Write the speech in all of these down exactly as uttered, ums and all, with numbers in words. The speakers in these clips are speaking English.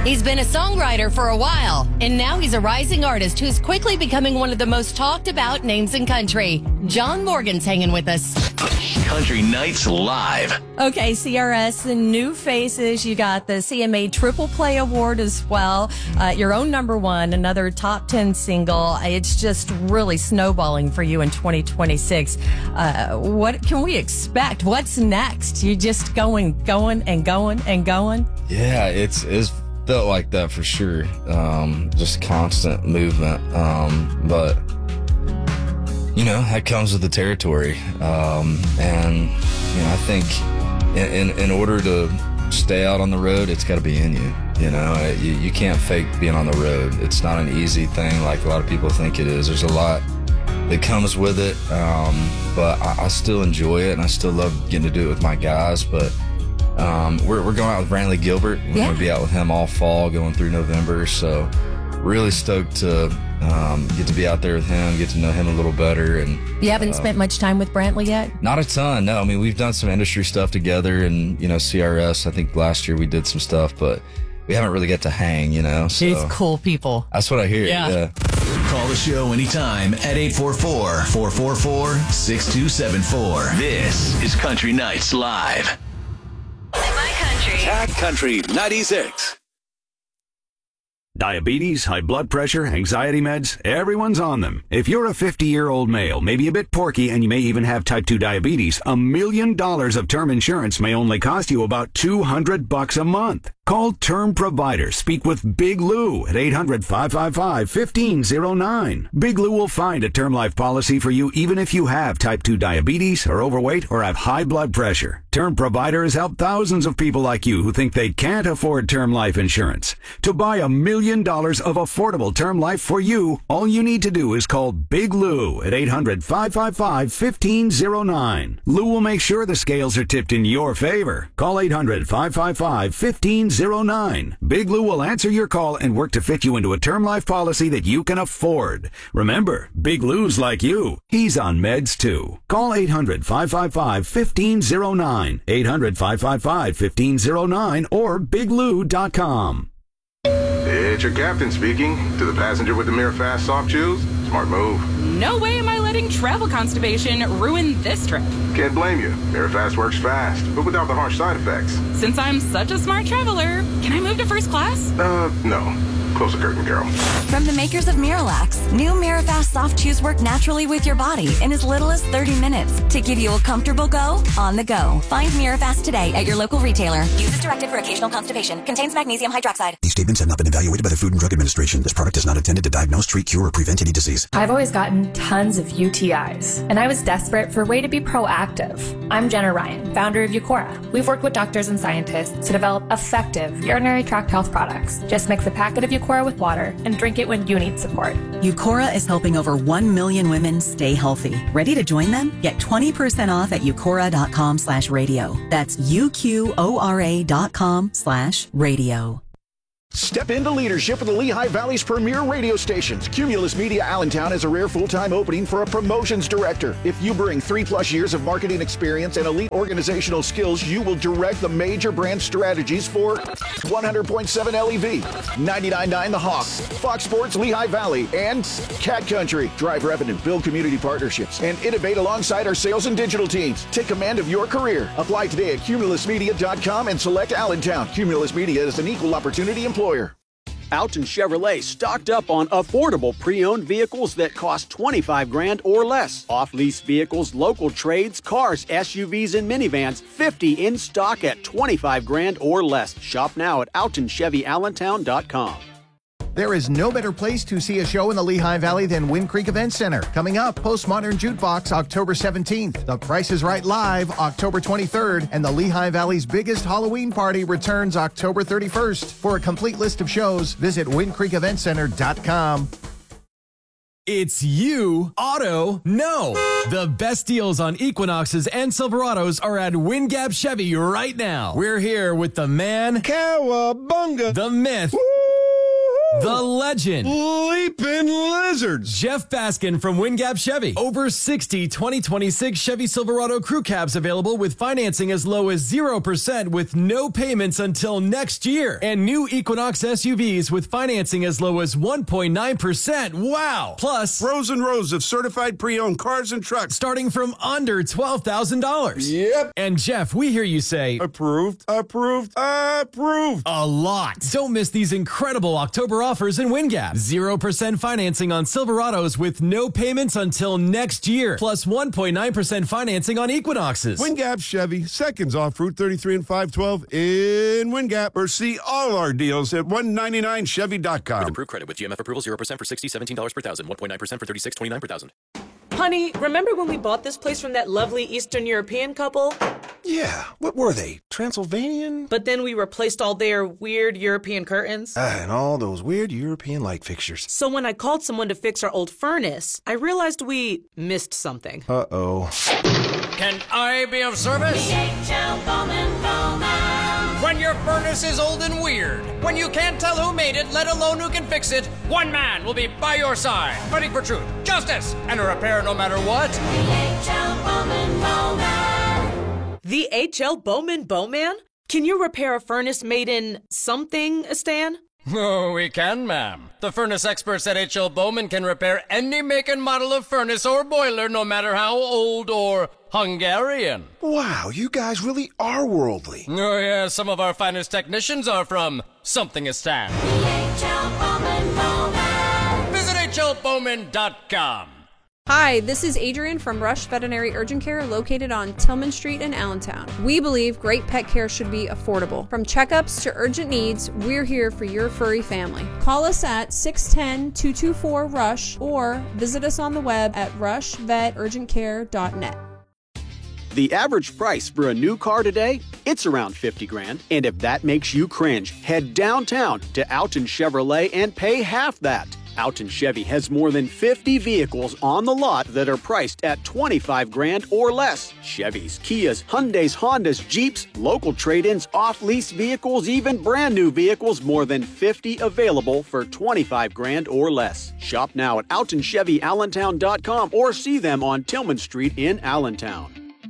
He's been a songwriter for a while, and now he's a rising artist who's quickly becoming one of the most talked about names in country. John Morgan's hanging with us. Country Nights Live. Okay, C R S, the new faces. You got the C M A Triple Play Award as well. Uh, your own number one, another top ten single. It's just really snowballing for you in twenty twenty-six. Uh, what can we expect? What's next? You just going, going, and going, and going? Yeah, it's it's felt like that for sure. Um, just constant movement. Um, but, you know, that comes with the territory. Um, and, you know, I think in, in, in order to stay out on the road, it's got to be in you. You know, you, you can't fake being on the road. It's not an easy thing like a lot of people think it is. There's a lot that comes with it. Um, but I, I still enjoy it, and I still love getting to do it with my guys. But Um, we're, we're going out with Brantley Gilbert. We're yeah. going to be out with him all fall, going through November. So really stoked to um, get to be out there with him, get to know him a little better. And you haven't uh, spent much time with Brantley yet? Not a ton, no. I mean, we've done some industry stuff together, and, you know, C R S, I think last year we did some stuff, but we haven't really got to hang, you know. So He's cool people. That's what I hear. Yeah. yeah. Call the show anytime at eight four four, four four four, six two seven four. This is Country Nights Live. My country. Cat Country ninety-six. Diabetes, high blood pressure, anxiety meds, everyone's on them. If you're a fifty-year-old male, maybe a bit porky, and you may even have type two diabetes, a million dollars of term insurance may only cost you about two hundred bucks a month. Call Term Provider. Speak with Big Lou at eight hundred, five five five, one five zero nine. Big Lou will find a term life policy for you even if you have type two diabetes, are overweight, or have high blood pressure. Term Provider has helped thousands of people like you who think they can't afford term life insurance. To buy a million dollars of affordable term life for you, all you need to do is call Big Lou at eight hundred, five five five, one five zero nine. Lou will make sure the scales are tipped in your favor. Call eight hundred, five five five, one five zero nine. Big Lou will answer your call and work to fit you into a term life policy that you can afford. Remember, Big Lou's like you. He's on meds too. Call eight hundred, five five five, one five zero nine. eight hundred, five five five, one five zero nine or big lou dot com. It's your captain speaking. To the passenger with the Mirror Fast soft chews, smart move. No way am I letting travel constipation ruin this trip. Can't blame you. Mirror Fast works fast, but without the harsh side effects. Since I'm such a smart traveler, can I move to first class? Uh, no. Close the curtain, Carol. From the makers of Miralax, new Mirafast soft chews work naturally with your body in as little as thirty minutes to give you a comfortable go on the go. Find Mirafast today at your local retailer. Use as directed for occasional constipation. Contains magnesium hydroxide. These statements have not been evaluated by the Food and Drug Administration. This product is not intended to diagnose, treat, cure, or prevent any disease. I've always gotten tons of U T Is, and I was desperate for a way to be proactive. I'm Jenna Ryan, founder of Eucora. We've worked with doctors and scientists to develop effective urinary tract health products. Just mix a packet of Eucora with water and drink it when you need support. Eucora is helping over one million women stay healthy. Ready to join them? Get twenty percent off at eucora.com slash radio. That's U-Q-O-R-A dot com slash radio. Step into leadership with the Lehigh Valley's premier radio stations. Cumulus Media Allentown has a rare full-time opening for a promotions director. If you bring three-plus years of marketing experience and elite organizational skills, you will direct the major brand strategies for one hundred point seven L E V, ninety-nine point nine The Hawk, Fox Sports Lehigh Valley, and Cat Country. Drive revenue, build community partnerships, and innovate alongside our sales and digital teams. Take command of your career. Apply today at cumulus media dot com and select Allentown. Cumulus Media is an equal opportunity employer. Alton Chevrolet stocked up on affordable pre-owned vehicles that cost twenty-five grand or less. Off-lease vehicles, local trades, cars, S U Vs, and minivans, fifty in stock at twenty-five grand or less. Shop now at alton chevy allentown dot com. There is no better place to see a show in the Lehigh Valley than Wind Creek Event Center. Coming up, Postmodern Jukebox, October seventeenth. The Price is Right Live, October twenty-third. And the Lehigh Valley's biggest Halloween party returns October thirty-first. For a complete list of shows, visit wind creek event center dot com. It's you, Auto Know. The best deals on Equinoxes and Silverados are at Wingap Chevy right now. We're here with the man, Cowabunga, the myth, Woo! The legend. Leaping lizards. Jeff Baskin from Wingap Chevy. Over sixty twenty twenty-six Chevy Silverado crew cabs available with financing as low as zero percent with no payments until next year. And new Equinox S U Vs with financing as low as one point nine percent. Wow. Plus, rows and rows of certified pre-owned cars and trucks starting from under twelve thousand dollars. Yep. And Jeff, we hear you say, approved, approved, approved. A lot. Don't miss these incredible October offers in Wingap. zero percent financing on Silverados with no payments until next year. Plus one point nine percent financing on Equinoxes. Wingap Chevy, seconds off Route thirty-three and five twelve in Wingap. Or see all our deals at one ninety-nine Chevy dot com. With approved credit with G M F approval, zero percent for sixty, seventeen dollars per thousand. one point nine percent for thirty-six, twenty-nine per thousand. Honey, remember when we bought this place from that lovely Eastern European couple? Yeah, what were they? Transylvanian? But then we replaced all their weird European curtains. Ah, and all those weird European light fixtures. So when I called someone to fix our old furnace, I realized we missed something. Uh-oh. Can I be of service? D H L Bowman Bowman. When your furnace is old and weird, when you can't tell who made it, let alone who can fix it, one man will be by your side, fighting for truth, justice, and a repair no matter what. D H L Bowman Bowman. The H L Bowman Bowman? Can you repair a furnace made in something, Stan? Oh, we can, ma'am. The furnace experts at H L Bowman can repair any make and model of furnace or boiler, no matter how old or Hungarian. Wow, you guys really are worldly. Oh, yeah, some of our finest technicians are from Somethingistan. H L Bowman Bowman. Visit H L Bowman dot com. Hi, this is Adrian from Rush Veterinary Urgent Care located on Tillman Street in Allentown. We believe great pet care should be affordable. From checkups to urgent needs, we're here for your furry family. Call us at six one zero, two two four, RUSH or visit us on the web at rush vet urgent care dot net. The average price for a new car today, it's around fifty grand. And if that makes you cringe, head downtown to Alton Chevrolet and pay half that. Alton Chevy has more than fifty vehicles on the lot that are priced at twenty-five grand or less. Chevys, Kias, Hyundais, Hondas, Jeeps, local trade-ins, off-lease vehicles, even brand new vehicles, more than fifty available for twenty-five grand or less. Shop now at alton chevy allentown dot com or see them on Tillman Street in Allentown.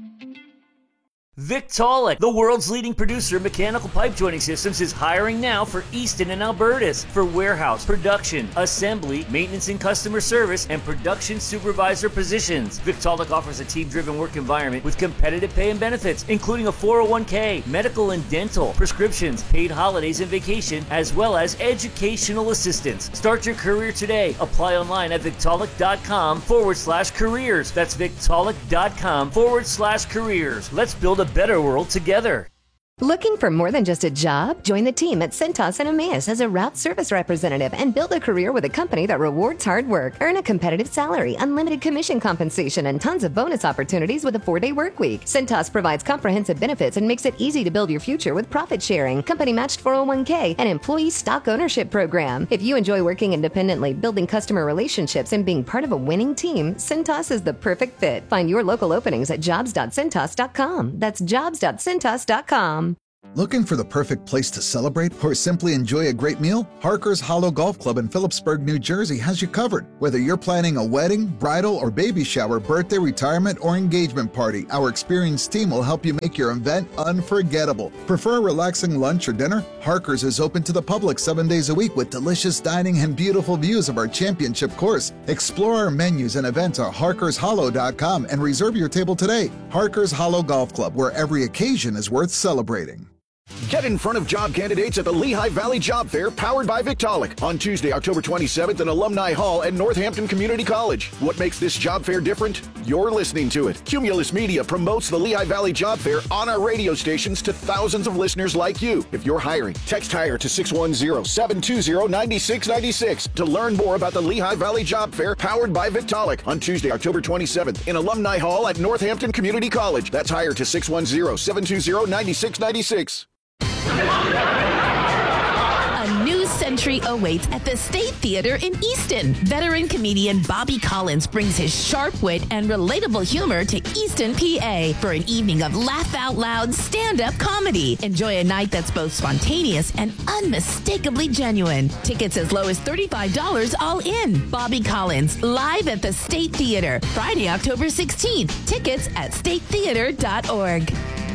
Victaulic, the world's leading producer of mechanical pipe joining systems, is hiring now for Easton and Albertus for warehouse, production, assembly, maintenance and customer service, and production supervisor positions. Victaulic offers a team-driven work environment with competitive pay and benefits, including a four oh one k, medical and dental, prescriptions, paid holidays and vacation, as well as educational assistance. Start your career today. Apply online at victaulic.com forward slash careers. That's victaulic.com forward slash careers. Let's build a better world together. Looking for more than just a job? Join the team at Cintas and Emmaus as a route service representative and build a career with a company that rewards hard work. Earn a competitive salary, unlimited commission compensation, and tons of bonus opportunities with a four-day work week. Cintas provides comprehensive benefits and makes it easy to build your future with profit sharing, company-matched four oh one k, and employee stock ownership program. If you enjoy working independently, building customer relationships, and being part of a winning team, Cintas is the perfect fit. Find your local openings at jobs dot cintas dot com. That's jobs dot cintas dot com. Looking for the perfect place to celebrate or simply enjoy a great meal? Harker's Hollow Golf Club in Phillipsburg, New Jersey has you covered. Whether you're planning a wedding, bridal, or baby shower, birthday, retirement, or engagement party, our experienced team will help you make your event unforgettable. Prefer a relaxing lunch or dinner? Harker's is open to the public seven days a week with delicious dining and beautiful views of our championship course. Explore our menus and events at harkers hollow dot com and reserve your table today. Harker's Hollow Golf Club, where every occasion is worth celebrating. Get in front of job candidates at the Lehigh Valley Job Fair powered by Victaulic on Tuesday, October twenty-seventh in Alumni Hall at Northampton Community College. What makes this job fair different? You're listening to it. Cumulus Media promotes the Lehigh Valley Job Fair on our radio stations to thousands of listeners like you. If you're hiring, text HIRE to six one zero, seven two zero, nine six nine six to learn more about the Lehigh Valley Job Fair powered by Victaulic on Tuesday, October twenty-seventh in Alumni Hall at Northampton Community College. That's HIRE to six one zero, seven two zero, nine six nine six. A new century awaits at the State Theater in Easton. Veteran comedian Bobby Collins brings his sharp wit and relatable humor to Easton, P A for an evening of laugh-out-loud stand-up comedy. Enjoy a night that's both spontaneous and unmistakably genuine. Tickets as low as thirty-five dollars all in. Bobby Collins, live at the State Theater, Friday, October sixteenth. Tickets at state theater dot org.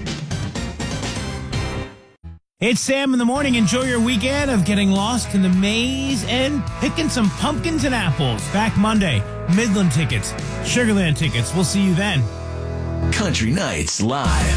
It's Sam in the morning. Enjoy your weekend of getting lost in the maze and picking some pumpkins and apples. Back Monday. Midland tickets, Sugarland tickets. We'll see you then. Country Nights Live.